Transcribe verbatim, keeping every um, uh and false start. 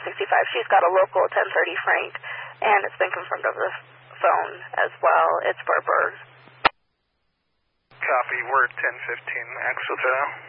sixty-five. She's got a local ten thirty Frank, and it's been confirmed over the phone as well. It's for Berg. Copy, we're ten fifteen, Axel Hotel.